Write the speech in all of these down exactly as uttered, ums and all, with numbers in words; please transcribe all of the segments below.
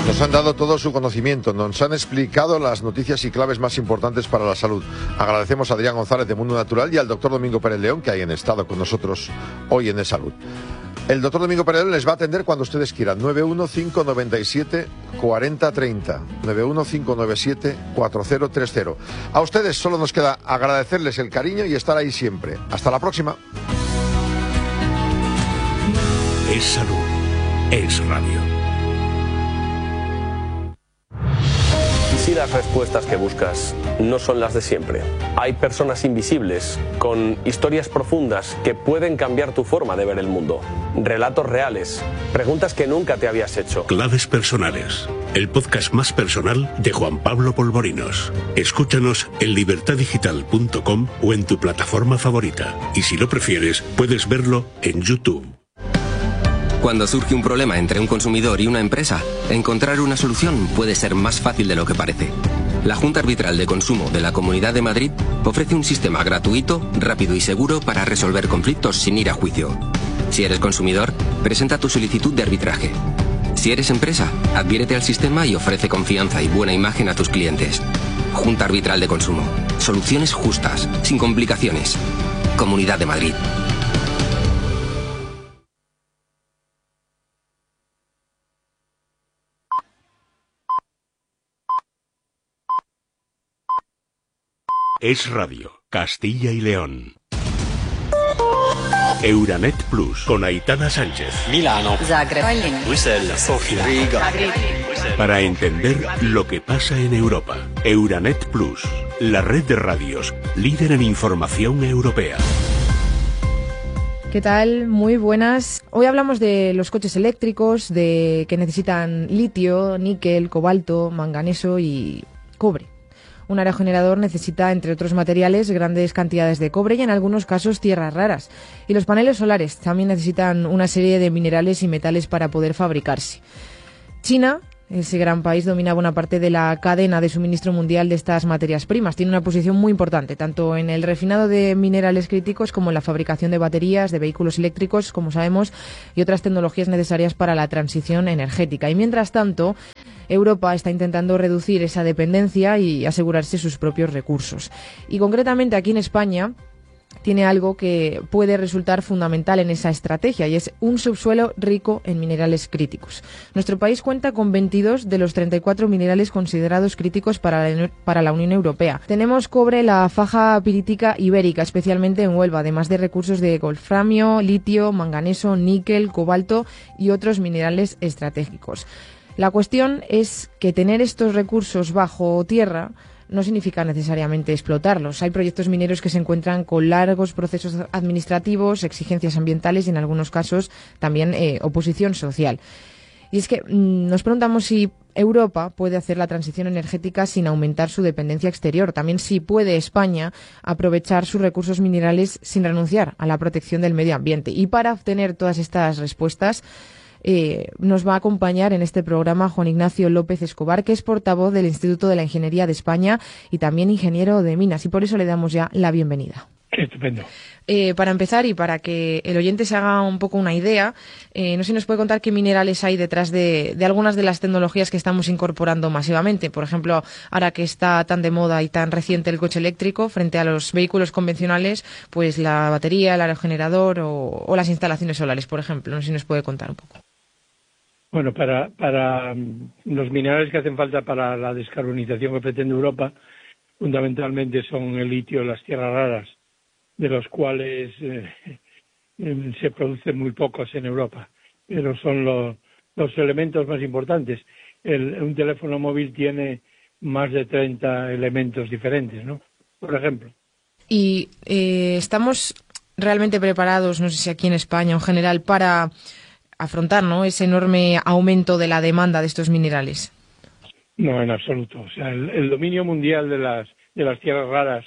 Nos han dado todo su conocimiento, nos han explicado las noticias y claves más importantes para la salud. Agradecemos a Adrián González de Mundo Natural y al doctor Domingo Pérez León, que hayan estado con nosotros hoy en De Salud. El doctor Domingo Pérez León les va a atender cuando ustedes quieran. nueve uno cinco nueve siete cuatro cero tres cero. nueve uno cinco nueve siete cuatro cero tres cero. A ustedes solo nos queda agradecerles el cariño y estar ahí siempre. Hasta la próxima. Es salud. Es radio. Si las respuestas que buscas no son las de siempre, hay personas invisibles con historias profundas que pueden cambiar tu forma de ver el mundo. Relatos reales, preguntas que nunca te habías hecho. Claves personales, el podcast más personal de Juan Pablo Polvorinos. Escúchanos en libertad digital punto com o en tu plataforma favorita. Y si lo prefieres, puedes verlo en YouTube. Cuando surge un problema entre un consumidor y una empresa, encontrar una solución puede ser más fácil de lo que parece. La Junta Arbitral de Consumo de la Comunidad de Madrid ofrece un sistema gratuito, rápido y seguro para resolver conflictos sin ir a juicio. Si eres consumidor, presenta tu solicitud de arbitraje. Si eres empresa, adhiérete al sistema y ofrece confianza y buena imagen a tus clientes. Junta Arbitral de Consumo. Soluciones justas, sin complicaciones. Comunidad de Madrid. Es radio, Castilla y León. Euranet Plus, con Aitana Sánchez. Milano, Zagreb, Bruselas, Sofía, Riga. Para entender lo que pasa en Europa. Euranet Plus, la red de radios líder en información europea. ¿Qué tal? Muy buenas. Hoy hablamos de los coches eléctricos, de que necesitan litio, níquel, cobalto, manganeso y cobre. Un aerogenerador necesita, entre otros materiales, grandes cantidades de cobre y, en algunos casos, tierras raras. Y los paneles solares también necesitan una serie de minerales y metales para poder fabricarse. China, ese gran país, domina buena parte de la cadena de suministro mundial de estas materias primas. Tiene una posición muy importante, tanto en el refinado de minerales críticos como en la fabricación de baterías, de vehículos eléctricos, como sabemos, y otras tecnologías necesarias para la transición energética. Y, mientras tanto, Europa está intentando reducir esa dependencia y asegurarse sus propios recursos. Y concretamente aquí en España tiene algo que puede resultar fundamental en esa estrategia, y es un subsuelo rico en minerales críticos. Nuestro país cuenta con veintidós de los treinta y cuatro minerales considerados críticos para la, para la Unión Europea. Tenemos cobre, la faja pirítica ibérica, especialmente en Huelva, además de recursos de wolframio, litio, manganeso, níquel, cobalto y otros minerales estratégicos. La cuestión es que tener estos recursos bajo tierra no significa necesariamente explotarlos. Hay proyectos mineros que se encuentran con largos procesos administrativos, exigencias ambientales y, en algunos casos, también eh, oposición social. Y es que mmm, nos preguntamos si Europa puede hacer la transición energética sin aumentar su dependencia exterior. También si puede España aprovechar sus recursos minerales sin renunciar a la protección del medio ambiente. Y para obtener todas estas respuestas, Eh, nos va a acompañar en este programa Juan Ignacio López Escobar, que es portavoz del Instituto de la Ingeniería de España y también ingeniero de minas, y por eso le damos ya la bienvenida. Estupendo. Eh, para empezar y para que el oyente se haga un poco una idea, eh, no sé si nos puede contar qué minerales hay detrás de, de algunas de las tecnologías que estamos incorporando masivamente. Por ejemplo, ahora que está tan de moda y tan reciente el coche eléctrico, frente a los vehículos convencionales, pues la batería, el aerogenerador o, o las instalaciones solares, por ejemplo. No sé si nos puede contar un poco. Bueno, para, para los minerales que hacen falta para la descarbonización que pretende Europa, fundamentalmente son el litio, las tierras raras, de los cuales eh, eh, se producen muy pocos en Europa, pero son los, los elementos más importantes. El, un teléfono móvil tiene más de treinta elementos diferentes, ¿no? Por ejemplo. Y eh, estamos realmente preparados, no sé si aquí en España o en general, para afrontar, ¿no?, ese enorme aumento de la demanda de estos minerales. No, en absoluto. O sea, el, el dominio mundial de las de las tierras raras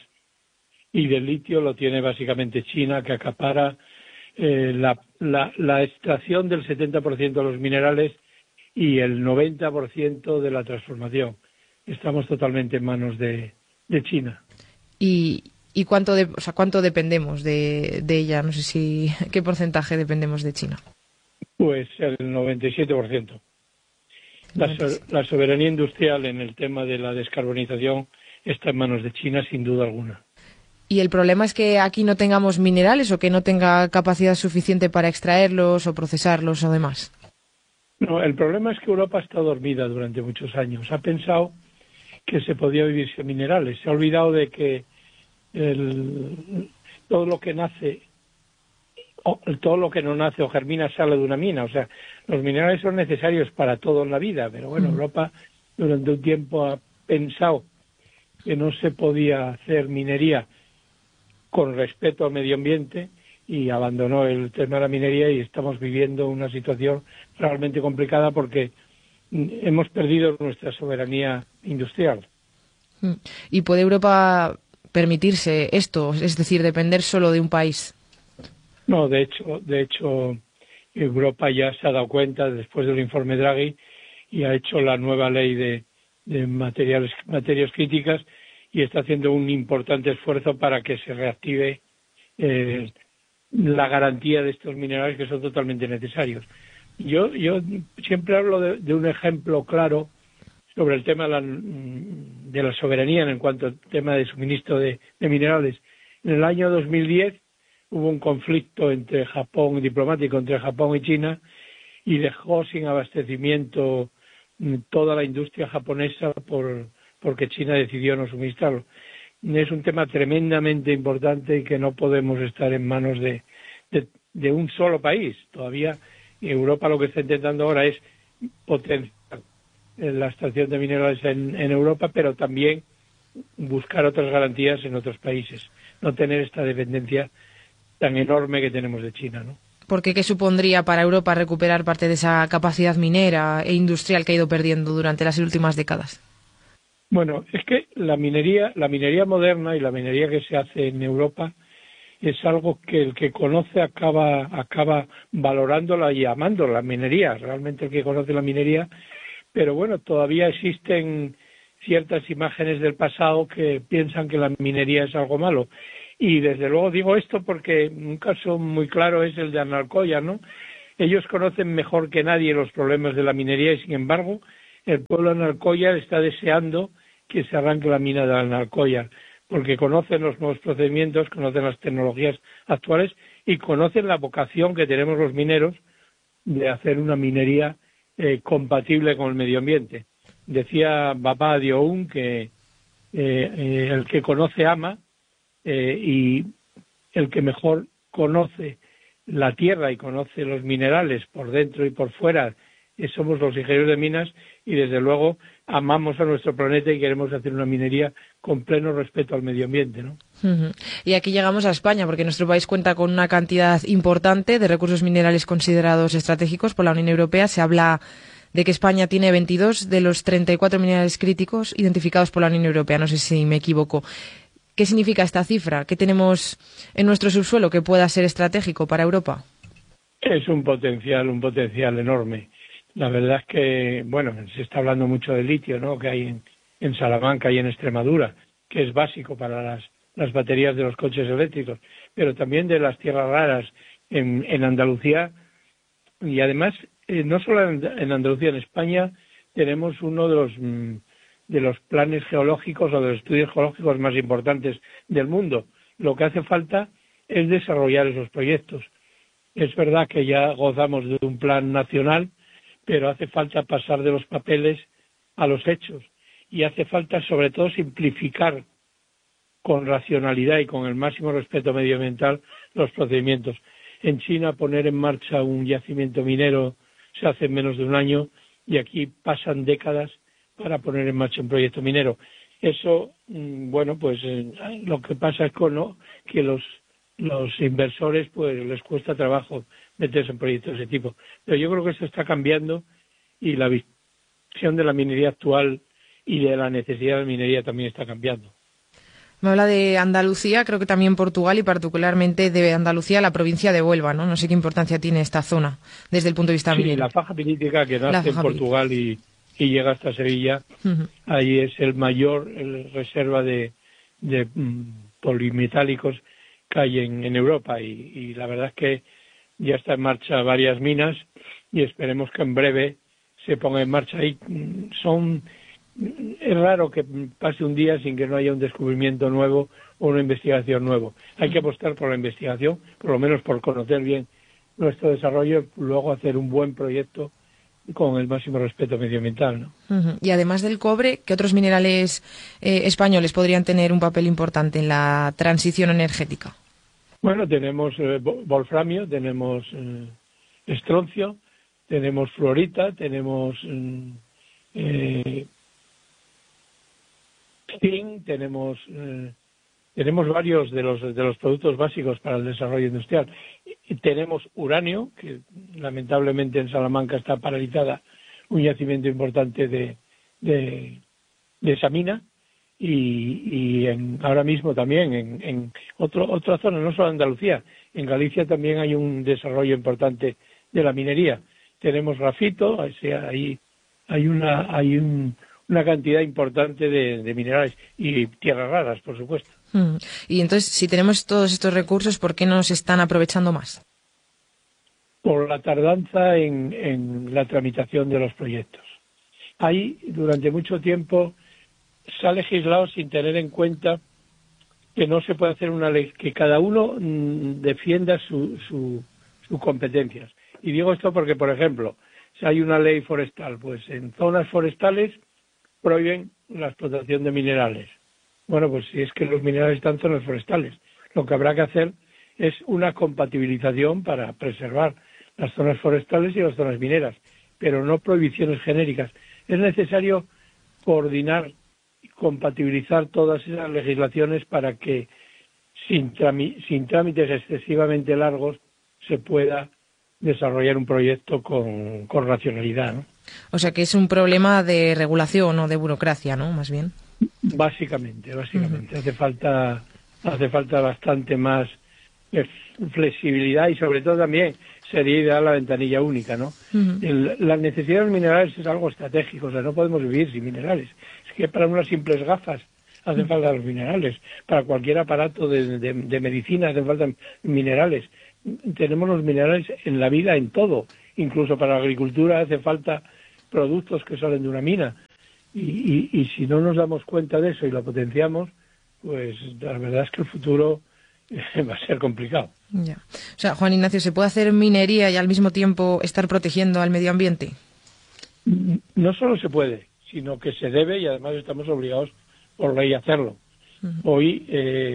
y del litio lo tiene básicamente China, que acapara eh, la, la, la extracción del setenta por ciento de los minerales y el noventa por ciento de la transformación. Estamos totalmente en manos de, de China. ¿Y, y cuánto, de, o sea, cuánto dependemos de, de ella? No sé si qué porcentaje dependemos de China. Pues el noventa y siete por ciento. La, so, la soberanía industrial en el tema de la descarbonización está en manos de China, sin duda alguna. ¿Y el problema es que aquí no tengamos minerales o que no tenga capacidad suficiente para extraerlos o procesarlos o demás? No, el problema es que Europa está dormida durante muchos años. Ha pensado que se podía vivir sin minerales. Se ha olvidado de que el, todo lo que nace, o, todo lo que no nace o germina sale de una mina. O sea, los minerales son necesarios para todo en la vida. Pero bueno, mm. Europa durante un tiempo ha pensado que no se podía hacer minería con respeto al medio ambiente y abandonó el tema de la minería y estamos viviendo una situación realmente complicada porque hemos perdido nuestra soberanía industrial. ¿Y puede Europa permitirse esto, es decir, depender solo de un país? No, de hecho, de hecho Europa ya se ha dado cuenta después del informe Draghi y ha hecho la nueva ley de, de materiales, materias críticas y está haciendo un importante esfuerzo para que se reactive eh, la garantía de estos minerales que son totalmente necesarios. Yo, yo siempre hablo de, de un ejemplo claro sobre el tema de la, de la soberanía en cuanto al tema de suministro de, de minerales. En el año dos mil diez hubo un conflicto entre Japón, diplomático entre Japón y China, y dejó sin abastecimiento toda la industria japonesa por porque China decidió no suministrarlo. Es un tema tremendamente importante y que no podemos estar en manos de, de, de un solo país. Todavía Europa lo que está intentando ahora es potenciar la extracción de minerales en, en Europa, pero también buscar otras garantías en otros países. No tener esta dependencia tan enorme que tenemos de China, ¿no? Porque ¿qué supondría para Europa recuperar parte de esa capacidad minera e industrial que ha ido perdiendo durante las últimas décadas? Bueno, es que la minería, la minería moderna y la minería que se hace en Europa es algo que el que conoce acaba, acaba valorándola y amando la minería, realmente el que conoce la minería, pero bueno, todavía existen ciertas imágenes del pasado que piensan que la minería es algo malo. Y desde luego digo esto porque un caso muy claro es el de Analcoya, ¿no? Ellos conocen mejor que nadie los problemas de la minería y sin embargo el pueblo de Analcoya está deseando que se arranque la mina de Analcoya, porque conocen los nuevos procedimientos, conocen las tecnologías actuales y conocen la vocación que tenemos los mineros de hacer una minería eh, compatible con el medio ambiente. Decía Baba Dioun que eh, eh, el que conoce ama eh, y el que mejor conoce la tierra y conoce los minerales por dentro y por fuera eh, somos los ingenieros de minas y desde luego amamos a nuestro planeta y queremos hacer una minería con pleno respeto al medio ambiente, ¿no? Uh-huh. Y aquí llegamos a España, porque nuestro país cuenta con una cantidad importante de recursos minerales considerados estratégicos por la Unión Europea. Se habla de que España tiene veintidós de los treinta y cuatro minerales críticos identificados por la Unión Europea. No sé si me equivoco. ¿Qué significa esta cifra? ¿Qué tenemos en nuestro subsuelo que pueda ser estratégico para Europa? Es un potencial, un potencial enorme. La verdad es que, bueno, se está hablando mucho del litio, ¿no?, que hay en, en Salamanca y en Extremadura, que es básico para las, las baterías de los coches eléctricos, pero también de las tierras raras en, en Andalucía. Y además, eh, no solo en, en Andalucía, en España tenemos uno de los, de los planes geológicos o de los estudios geológicos más importantes del mundo. Lo que hace falta es desarrollar esos proyectos. Es verdad que ya gozamos de un plan nacional, pero hace falta pasar de los papeles a los hechos y hace falta sobre todo simplificar con racionalidad y con el máximo respeto medioambiental los procedimientos. En China poner en marcha un yacimiento minero se hace en menos de un año y aquí pasan décadas para poner en marcha un proyecto minero. Eso, bueno, pues eh, lo que pasa es con, ¿no?, que los los inversores pues les cuesta trabajo meterse en proyectos de ese tipo. Pero yo creo que esto está cambiando y la visión de la minería actual y de la necesidad de minería también está cambiando. Me habla de Andalucía, creo que también Portugal y particularmente de Andalucía, la provincia de Huelva, ¿no? No sé qué importancia tiene esta zona desde el punto de vista sí, minero. La faja pirítica que nace en Portugal y, y llega hasta Sevilla, uh-huh. Ahí es el mayor el reserva de, de um, polimetálicos que hay en, en Europa y, y la verdad es que ya está en marcha varias minas y esperemos que en breve se ponga en marcha. Ahí son, es raro que pase un día sin que no haya un descubrimiento nuevo o una investigación nueva. Hay que apostar por la investigación, por lo menos por conocer bien nuestro desarrollo, luego hacer un buen proyecto con el máximo respeto medioambiental, ¿no? Uh-huh. Y además del cobre, ¿qué otros minerales eh, españoles podrían tener un papel importante en la transición energética? Bueno, tenemos eh, wolframio, tenemos eh, estroncio, tenemos fluorita, tenemos eh, zinc, tenemos eh, tenemos varios de los de los productos básicos para el desarrollo industrial. Y tenemos uranio, que lamentablemente en Salamanca está paralizada un yacimiento importante de de, de esa mina, y, y en, ahora mismo también en, en otro, otra zona, no solo Andalucía, en Galicia también hay un desarrollo importante de la minería. Tenemos grafito, o sea, hay, hay una hay un, una cantidad importante de, de minerales y tierras raras, por supuesto. Hmm. Y entonces, si tenemos todos estos recursos, ¿por qué no se están aprovechando más? Por la tardanza en, en la tramitación de los proyectos. Ahí, durante mucho tiempo, se ha legislado sin tener en cuenta que no se puede hacer una ley, que cada uno mmm, defienda sus su, su competencias. Y digo esto porque, por ejemplo, si hay una ley forestal, pues en zonas forestales prohíben la explotación de minerales. Bueno, pues si es que los minerales están en zonas forestales, lo que habrá que hacer es una compatibilización para preservar las zonas forestales y las zonas mineras, pero no prohibiciones genéricas. Es necesario coordinar y compatibilizar todas esas legislaciones para que sin, trami- sin trámites excesivamente largos se pueda desarrollar un proyecto con, con racionalidad, ¿no? O sea que es un problema de regulación o de burocracia, ¿no? Más bien. Básicamente, básicamente. Uh-huh. Hace falta, hace falta bastante más flexibilidad y sobre todo también sería ideal la ventanilla única, ¿no? Uh-huh. El, la necesidad de los minerales es algo estratégico, o sea, no podemos vivir sin minerales. Es que para unas simples gafas hacen falta los minerales, para cualquier aparato de, de, de medicina hacen falta minerales. Tenemos los minerales en la vida, en todo, incluso para la agricultura hace falta productos que salen de una mina. Y, y, y si no nos damos cuenta de eso y lo potenciamos, pues la verdad es que el futuro va a ser complicado. Ya. O sea, Juan Ignacio, ¿se puede hacer minería y al mismo tiempo estar protegiendo al medio ambiente? No solo se puede, sino que se debe y además estamos obligados por ley a hacerlo. Uh-huh. Hoy eh,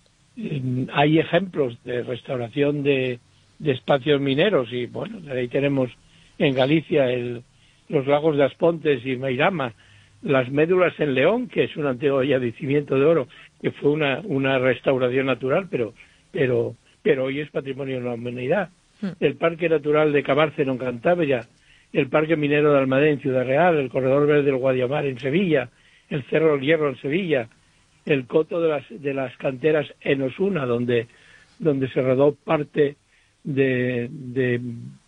hay ejemplos de restauración de, de espacios mineros y bueno, ahí tenemos en Galicia el, los lagos de Aspontes y Meirama, las médulas en León, que es un antiguo yacimiento de oro, que fue una, una restauración natural, pero pero pero hoy es patrimonio de la humanidad. Uh-huh. El Parque Natural de Cabárceno en Cantabria, el Parque Minero de Almadén en Ciudad Real, el Corredor Verde del Guadiamar en Sevilla, el Cerro del Hierro en Sevilla, el coto de las de las canteras en Osuna, donde donde se rodó parte de, de,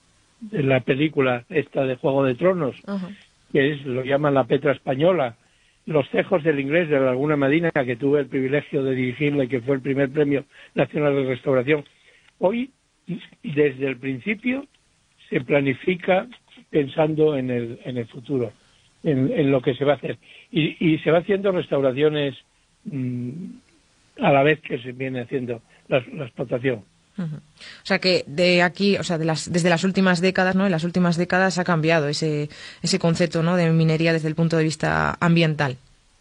de la película esta de Juego de Tronos, uh-huh. que es lo llaman la Petra española, los cejos del Inglés de la Laguna Madina, que tuve el privilegio de dirigirla y que fue el primer premio nacional de restauración. Hoy, desde el principio, se planifica pensando en el en el futuro, en, en lo que se va a hacer. Y, y se va haciendo restauraciones mmm, a la vez que se viene haciendo la, la explotación. Uh-huh. O sea que de aquí, o sea, de las, desde las últimas décadas, ¿no? En las últimas décadas ha cambiado ese ese concepto, ¿no? De minería desde el punto de vista ambiental.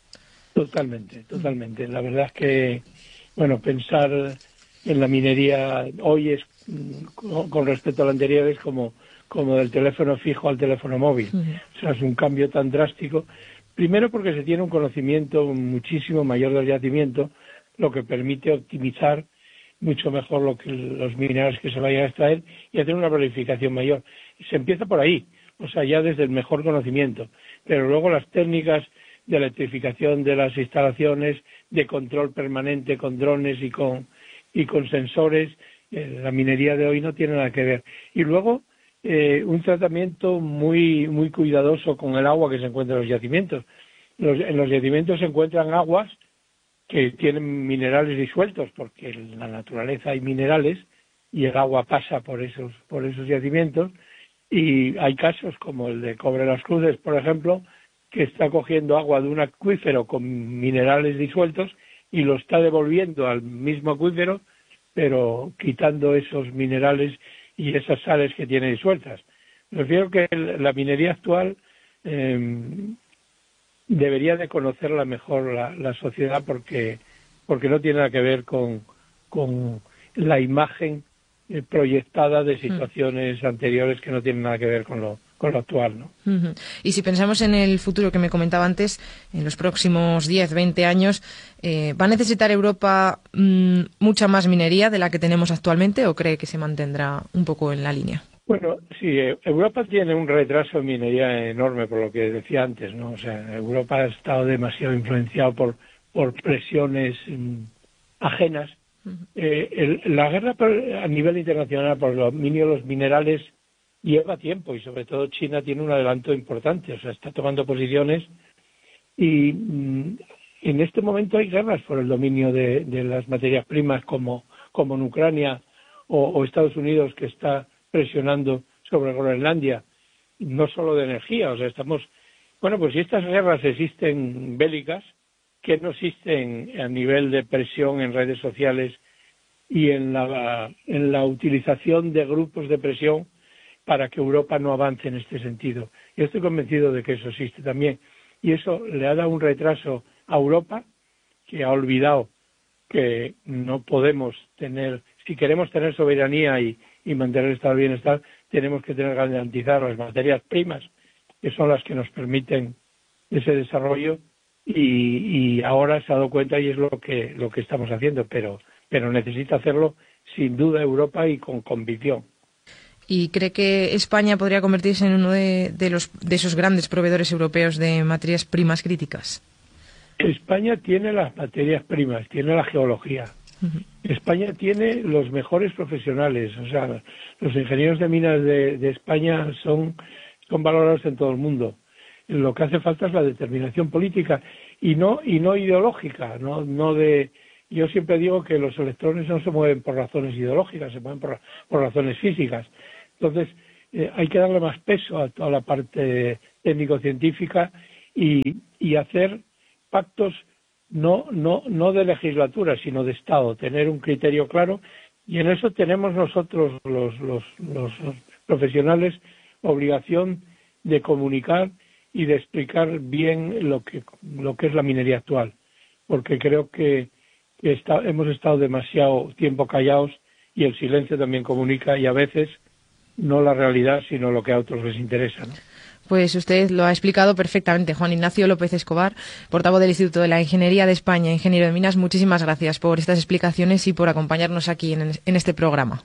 Totalmente, totalmente. La verdad es que, bueno, pensar en la minería hoy es, con, con respecto a la anterior, es como como del teléfono fijo al teléfono móvil. Uh-huh. O sea, es un cambio tan drástico. Primero porque se tiene un conocimiento muchísimo mayor del yacimiento, lo que permite optimizar mucho mejor lo que los minerales que se vayan a extraer y hacer una planificación mayor. Se empieza por ahí, o sea, ya desde el mejor conocimiento. Pero luego las técnicas de electrificación de las instalaciones, de control permanente con drones y con y con sensores, eh, la minería de hoy no tiene nada que ver. Y luego eh, un tratamiento muy muy cuidadoso con el agua que se encuentra en los yacimientos. Los, en los yacimientos se encuentran aguas que tienen minerales disueltos, porque en la naturaleza hay minerales y el agua pasa por esos por esos yacimientos, Y hay casos como el de Cobre Las Cruces, por ejemplo, que está cogiendo agua de un acuífero con minerales disueltos y lo está devolviendo al mismo acuífero, pero quitando esos minerales y esas sales que tiene disueltas. Me refiero que la minería actual eh, debería de conocerla mejor la, la sociedad porque porque no tiene nada que ver con, con la imagen eh, proyectada de situaciones mm. anteriores que no tienen nada que ver con lo con lo actual, ¿no? Uh-huh. Y si pensamos en el futuro que me comentaba antes, en los próximos diez, veinte años, eh, ¿va a necesitar Europa mmm, mucha más minería de la que tenemos actualmente o cree que se mantendrá un poco en la línea? Bueno, sí, Europa tiene un retraso en minería enorme, por lo que decía antes, ¿no? O sea, Europa ha estado demasiado influenciado por, por presiones mmm, ajenas. Uh-huh. Eh, el, la guerra por, a nivel internacional por el dominio de los minerales lleva tiempo y sobre todo China tiene un adelanto importante, o sea, está tomando posiciones y mmm, en este momento hay guerras por el dominio de, de las materias primas como, como en Ucrania o, o Estados Unidos que está presionando sobre Groenlandia, no solo de energía, o sea, estamos, bueno, pues si estas guerras existen bélicas, que no existen a nivel de presión en redes sociales y en la, en la utilización de grupos de presión para que Europa no avance en este sentido. Yo estoy convencido de que eso existe también. Y eso le ha dado un retraso a Europa, que ha olvidado que no podemos tener, si queremos tener soberanía y, y mantener el estado de bienestar, tenemos que tener que garantizar las materias primas, que son las que nos permiten ese desarrollo, y, y ahora se ha dado cuenta y es lo que, lo que estamos haciendo, pero, pero necesita hacerlo sin duda Europa y con convicción. ¿Y cree que España podría convertirse en uno de, de, los, de esos grandes proveedores europeos de materias primas críticas? España tiene las materias primas, tiene la geología. Uh-huh. España tiene los mejores profesionales. O sea, los ingenieros de minas de, de España son, son valorados en todo el mundo. Lo que hace falta es la determinación política y no y no ideológica, no no de. Yo siempre digo que los electrones no se mueven por razones ideológicas, se mueven por, por razones físicas. Entonces, eh, hay que darle más peso a toda la parte técnico-científica y, y hacer pactos no, no, no de legislatura, sino de Estado, tener un criterio claro, y en eso tenemos nosotros, los, los, los profesionales, obligación de comunicar y de explicar bien lo que, lo que es la minería actual, porque creo que, que está, hemos estado demasiado tiempo callados y el silencio también comunica, y a veces no la realidad, sino lo que a otros les interesa, ¿no? Pues usted lo ha explicado perfectamente. Juan Ignacio López Escobar, portavoz del Instituto de la Ingeniería de España, ingeniero de minas, muchísimas gracias por estas explicaciones y por acompañarnos aquí en, en este programa.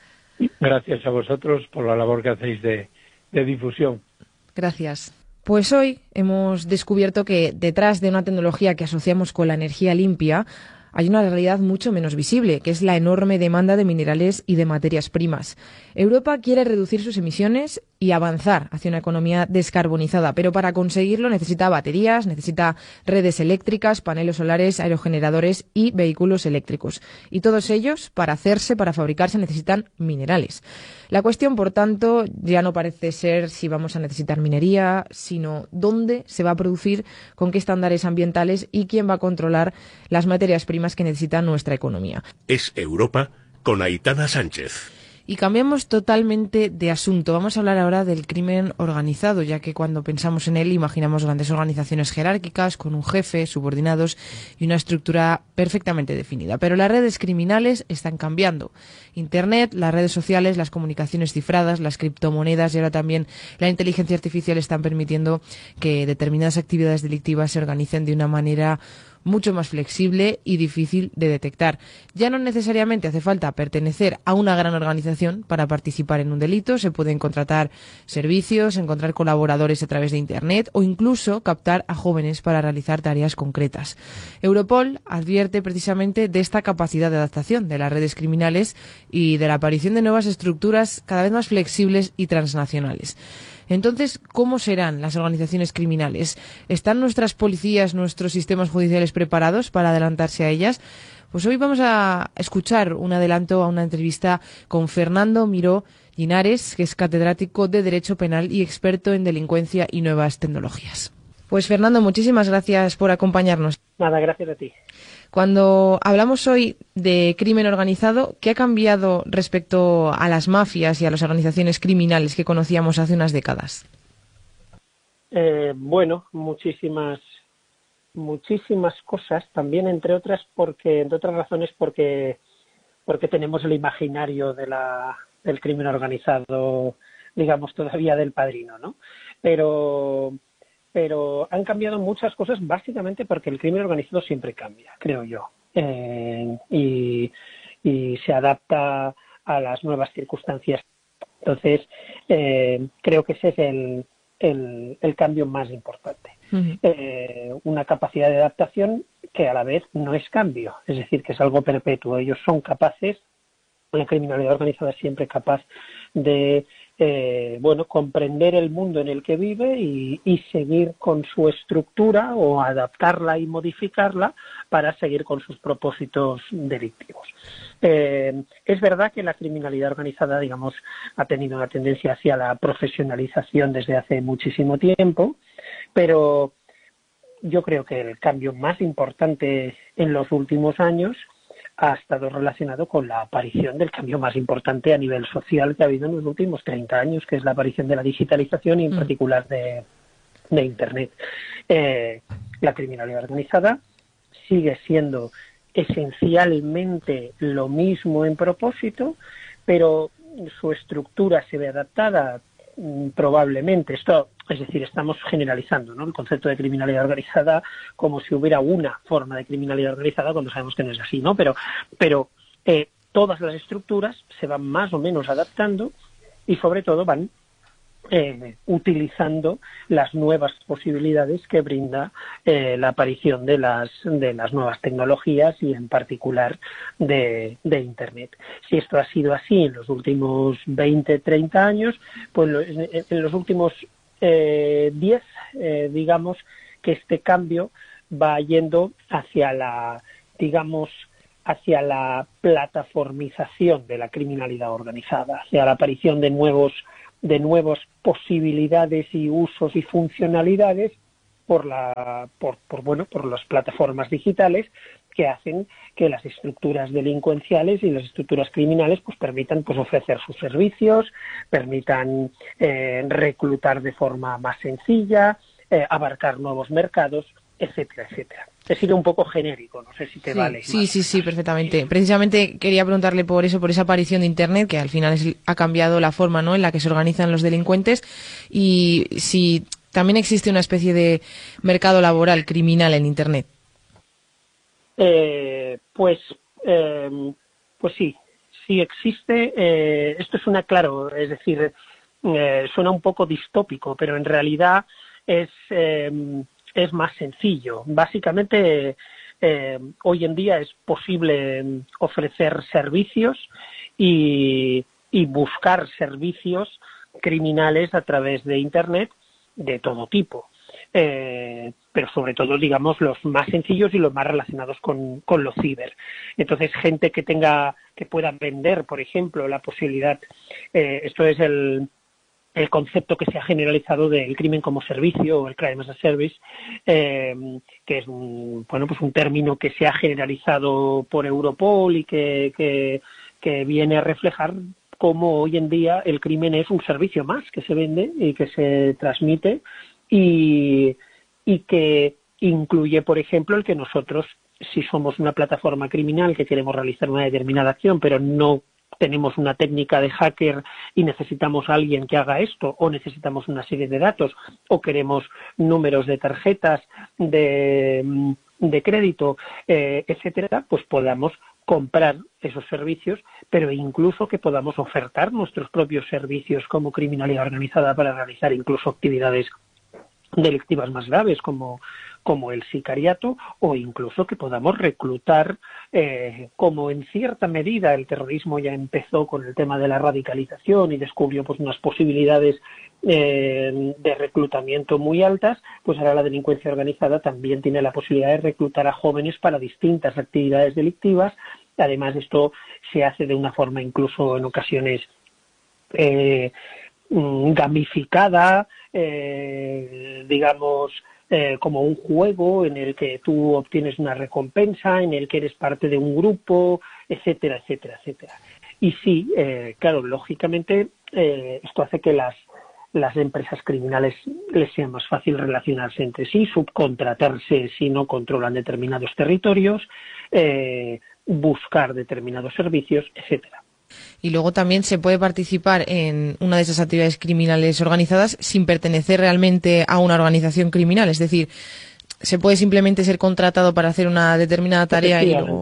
Gracias a vosotros por la labor que hacéis de, de difusión. Gracias. Pues hoy hemos descubierto que detrás de una tecnología que asociamos con la energía limpia hay una realidad mucho menos visible, que es la enorme demanda de minerales y de materias primas. Europa quiere reducir sus emisiones y avanzar hacia una economía descarbonizada, pero para conseguirlo necesita baterías, necesita redes eléctricas, paneles solares, aerogeneradores y vehículos eléctricos. Y todos ellos, para hacerse, para fabricarse, necesitan minerales. La cuestión, por tanto, ya no parece ser si vamos a necesitar minería, sino dónde se va a producir, con qué estándares ambientales y quién va a controlar las materias primas que necesita nuestra economía. Es Europa con Aitana Sánchez. Y cambiamos totalmente de asunto. Vamos a hablar ahora del crimen organizado, ya que cuando pensamos en él imaginamos grandes organizaciones jerárquicas con un jefe, subordinados y una estructura perfectamente definida. Pero las redes criminales están cambiando. Internet, las redes sociales, las comunicaciones cifradas, las criptomonedas y ahora también la inteligencia artificial están permitiendo que determinadas actividades delictivas se organicen de una manera mucho más flexible y difícil de detectar. Ya no necesariamente hace falta pertenecer a una gran organización para participar en un delito. Se pueden contratar servicios, encontrar colaboradores a través de Internet o incluso captar a jóvenes para realizar tareas concretas. Europol advierte precisamente de esta capacidad de adaptación de las redes criminales y de la aparición de nuevas estructuras cada vez más flexibles y transnacionales. Entonces, ¿cómo serán las organizaciones criminales? ¿Están nuestras policías, nuestros sistemas judiciales preparados para adelantarse a ellas? Pues hoy vamos a escuchar un adelanto a una entrevista con Fernando Miró, Linares, que es catedrático de Derecho Penal y experto en delincuencia y nuevas tecnologías. Pues Fernando, muchísimas gracias por acompañarnos. Nada, gracias a ti. Cuando hablamos hoy de crimen organizado, ¿qué ha cambiado respecto a las mafias y a las organizaciones criminales que conocíamos hace unas décadas? Eh, bueno, muchísimas muchísimas cosas, también entre otras porque entre otras razones porque porque tenemos el imaginario de la del crimen organizado, digamos, todavía del Padrino, ¿no? Pero pero han cambiado muchas cosas básicamente porque el crimen organizado siempre cambia, creo yo, eh, y, y se adapta a las nuevas circunstancias. Entonces, eh, creo que ese es el El, el cambio más importante. Uh-huh. Eh, una capacidad de adaptación que a la vez no es cambio, es decir, que es algo perpetuo. Ellos son capaces, la criminalidad organizada es siempre capaz de eh, bueno, comprender el mundo en el que vive y, y seguir con su estructura o adaptarla y modificarla para seguir con sus propósitos delictivos. Eh, es verdad que la criminalidad organizada, digamos, ha tenido una tendencia hacia la profesionalización desde hace muchísimo tiempo, pero yo creo que el cambio más importante en los últimos años ha estado relacionado con la aparición del cambio más importante a nivel social que ha habido en los últimos treinta años, que es la aparición de la digitalización y en particular de, de Internet. Eh, la criminalidad organizada sigue siendo esencialmente lo mismo en propósito, pero su estructura se ve adaptada probablemente. Esto, es decir, estamos generalizando, ¿no?, el concepto de criminalidad organizada como si hubiera una forma de criminalidad organizada cuando sabemos que no es así, ¿no? Pero, pero eh, todas las estructuras se van más o menos adaptando y sobre todo van Eh, utilizando las nuevas posibilidades que brinda eh, la aparición de las de las nuevas tecnologías y en particular de, de Internet. Si esto ha sido así en los últimos veinte, treinta años, pues lo, en, en los últimos eh, diez, eh, digamos que este cambio va yendo hacia la, digamos, hacia la plataformización de la criminalidad organizada, hacia la aparición de nuevos de nuevas posibilidades y usos y funcionalidades por la por, por bueno por las plataformas digitales que hacen que las estructuras delincuenciales y las estructuras criminales pues permitan pues ofrecer sus servicios, permitan eh, reclutar de forma más sencilla, eh, abarcar nuevos mercados, etcétera, etcétera. He sido un poco genérico, no sé si te sí, vale. Sí, sí, sí, perfectamente. Precisamente quería preguntarle por eso, por esa aparición de Internet, que al final es, ha cambiado la forma, ¿no?, en la que se organizan los delincuentes, y si también existe una especie de mercado laboral criminal en Internet. Eh, pues, eh, pues sí, sí existe. Eh, esto es una, claro, es decir, eh, suena un poco distópico, pero en realidad es... Eh, es más sencillo. Básicamente, eh, hoy en día es posible ofrecer servicios y, y buscar servicios criminales a través de Internet de todo tipo. Eh, pero sobre todo, digamos, los más sencillos y los más relacionados con, con lo ciber. Entonces, gente que tenga, que pueda vender, por ejemplo, la posibilidad, eh, esto es el el concepto que se ha generalizado del crimen como servicio o el crime as a service, eh, que es un, bueno, pues un término que se ha generalizado por Europol y que, que, que viene a reflejar cómo hoy en día el crimen es un servicio más que se vende y que se transmite y, y que incluye, por ejemplo, el que nosotros, si somos una plataforma criminal que queremos realizar una determinada acción, pero no tenemos una técnica de hacker y necesitamos a alguien que haga esto, o necesitamos una serie de datos, o queremos números de tarjetas de, de crédito, eh, etcétera, pues podamos comprar esos servicios, pero incluso que podamos ofertar nuestros propios servicios como criminalidad organizada para realizar incluso actividades delictivas más graves como, como el sicariato, o incluso que podamos reclutar, eh, como en cierta medida el terrorismo ya empezó con el tema de la radicalización y descubrió pues unas posibilidades eh, de reclutamiento muy altas, pues ahora la delincuencia organizada también tiene la posibilidad de reclutar a jóvenes para distintas actividades delictivas. Además, esto se hace de una forma incluso en ocasiones eh, gamificada, eh, digamos, eh, como un juego en el que tú obtienes una recompensa, en el que eres parte de un grupo, etcétera, etcétera, etcétera. Y sí, eh, claro, lógicamente eh, esto hace que las las empresas criminales les sea más fácil relacionarse entre sí, subcontratarse si no controlan determinados territorios, eh, buscar determinados servicios, etcétera. Y luego también se puede participar en una de esas actividades criminales organizadas sin pertenecer realmente a una organización criminal. Es decir, se puede simplemente ser contratado para hacer una determinada tarea y luego...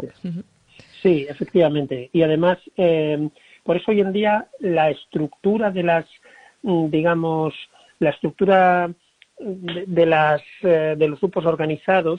Sí, efectivamente. Y además, eh, por eso hoy en día la estructura de las, digamos, la estructura de, de las eh, de los grupos organizados,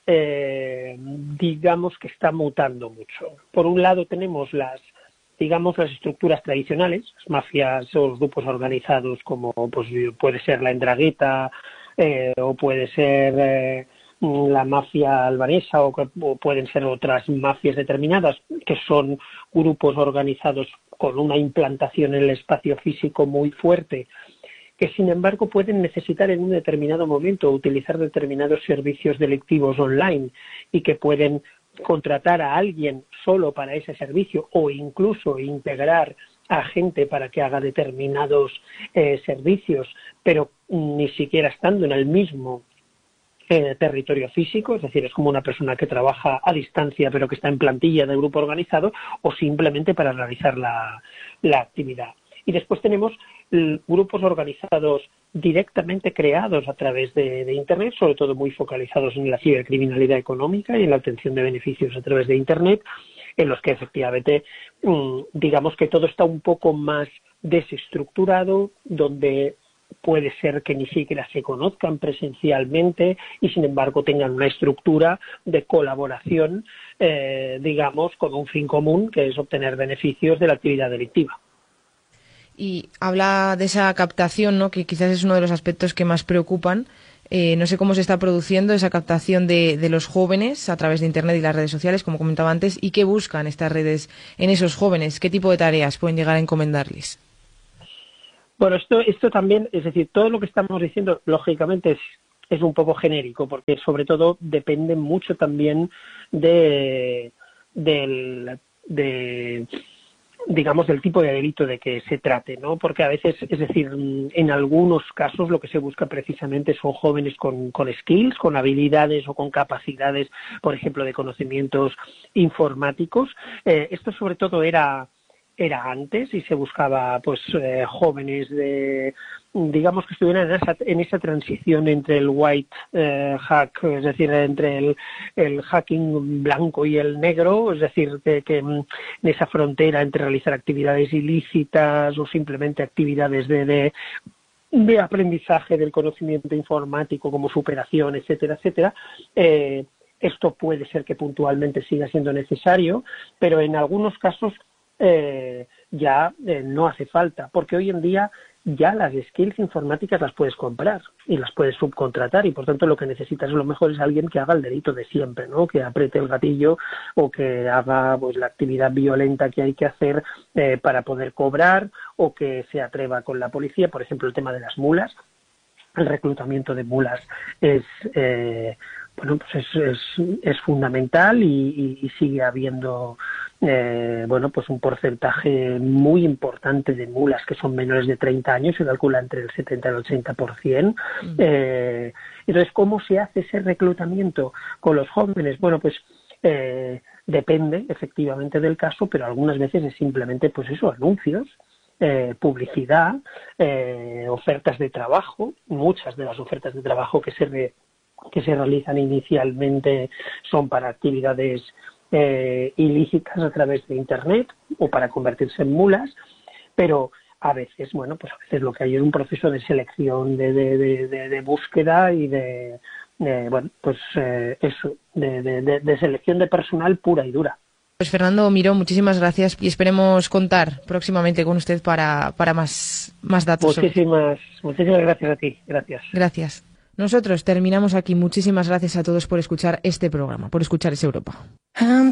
eh, digamos que está mutando mucho. Por un lado tenemos las digamos, las estructuras tradicionales, las mafias o los grupos organizados como pues puede ser la Ndrangheta eh, o puede ser eh, la mafia albanesa o, o pueden ser otras mafias determinadas, que son grupos organizados con una implantación en el espacio físico muy fuerte, que sin embargo pueden necesitar en un determinado momento utilizar determinados servicios delictivos online y que pueden contratar a alguien solo para ese servicio o incluso integrar a gente para que haga determinados eh, servicios, pero ni siquiera estando en el mismo eh, territorio físico, es decir, es como una persona que trabaja a distancia pero que está en plantilla del grupo organizado o simplemente para realizar la, la actividad. Y después tenemos grupos organizados directamente creados a través de, de Internet, sobre todo muy focalizados en la cibercriminalidad económica y en la obtención de beneficios a través de Internet, en los que efectivamente, digamos que todo está un poco más desestructurado, donde puede ser que ni siquiera se conozcan presencialmente y sin embargo tengan una estructura de colaboración, eh, digamos, con un fin común, que es obtener beneficios de la actividad delictiva. Y habla de esa captación, ¿no?, que quizás es uno de los aspectos que más preocupan. Eh, no sé cómo se está produciendo esa captación de, de los jóvenes a través de Internet y las redes sociales, como comentaba antes, y qué buscan estas redes en esos jóvenes, qué tipo de tareas pueden llegar a encomendarles. Bueno, esto, esto también, es decir, todo lo que estamos diciendo, lógicamente, es, es un poco genérico, porque sobre todo depende mucho también de, del, de digamos, del tipo de delito de que se trate, ¿no? Porque a veces, es decir, en algunos casos lo que se busca precisamente son jóvenes con, con skills, con habilidades o con capacidades, por ejemplo, de conocimientos informáticos. Eh, esto sobre todo era era antes y se buscaba pues eh, jóvenes de digamos que estuvieran en esa, en esa transición entre el white eh, hack, es decir, entre el, el hacking blanco y el negro, es decir, que, que en esa frontera entre realizar actividades ilícitas o simplemente actividades de, de de aprendizaje del conocimiento informático como superación, etcétera, etcétera. Eh, esto puede ser que puntualmente siga siendo necesario, pero en algunos casos Eh, ya eh, no hace falta, porque hoy en día ya las skills informáticas las puedes comprar y las puedes subcontratar y por tanto lo que necesitas a lo mejor es alguien que haga el delito de siempre, ¿no? Que apriete el gatillo o que haga pues la actividad violenta que hay que hacer eh, para poder cobrar o que se atreva con la policía, por ejemplo el tema de las mulas. El reclutamiento de mulas es eh, bueno pues es, es, es fundamental y, y, y sigue habiendo Eh, bueno, pues un porcentaje muy importante de mulas que son menores de treinta años, se calcula entre el setenta y el ochenta por ciento. Uh-huh. Eh, entonces, ¿cómo se hace ese reclutamiento con los jóvenes? Bueno, pues eh, depende efectivamente del caso, pero algunas veces es simplemente, pues eso, anuncios, eh, publicidad, eh, ofertas de trabajo. Muchas de las ofertas de trabajo que se, re, que se realizan inicialmente son para actividades Eh, ilícitas a través de Internet o para convertirse en mulas, pero a veces, bueno, pues a veces lo que hay es un proceso de selección, de, de, de, de, de búsqueda y de, de bueno, pues eh, eso, de, de, de, de selección de personal pura y dura. Pues Fernando Miró, muchísimas gracias y esperemos contar próximamente con usted para, para más, más datos. Muchísimas, sobre... muchísimas gracias a ti, gracias. Gracias. Nosotros terminamos aquí. Muchísimas gracias a todos por escuchar este programa, por escuchar Es Europa.